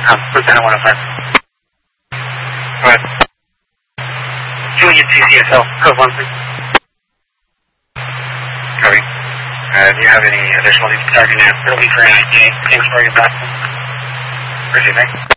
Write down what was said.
Lieutenant 105. Go ahead. Julian CCSL, code 1, please. Copy. Do you have any additional needs? Target now. It'll be for an ITA. Thanks for your back. Where's your name?